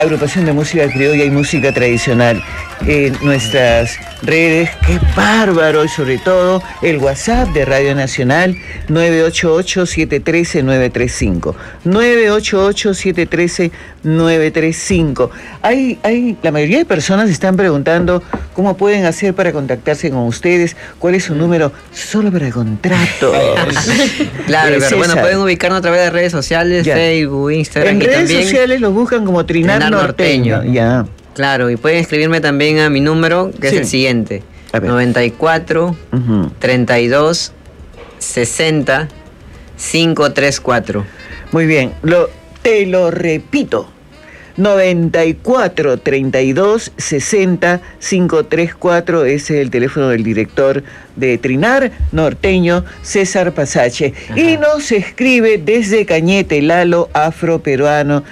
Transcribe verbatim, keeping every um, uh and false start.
Agrupación de música criolla y música tradicional. En nuestras redes, qué bárbaro, y sobre todo el WhatsApp de Radio Nacional, nueve ocho ocho, siete uno tres, nueve tres cinco. nueve ocho ocho, siete uno tres, nueve tres cinco. Hay, hay, la mayoría de personas están preguntando cómo pueden hacer para contactarse con ustedes, cuál es su número, solo para contratos. Claro, eh, pero bueno, pueden ubicarnos a través de redes sociales, ya. Facebook, Instagram. En y redes también sociales los buscan como Trinar, Trinar Norteño. Norteño. Ya. Claro, y pueden escribirme también a mi número, que sí. es el siguiente: noventa y cuatro, uh-huh. treinta y dos, sesenta, quinientos treinta y cuatro. Muy bien, lo, te lo repito. noventa y cuatro, treinta y dos, sesenta, quinientos treinta y cuatro, ese es el teléfono del director de Trinar Norteño, César Pasache. Ajá. Y nos escribe desde Cañete, Lalo, afroperuano.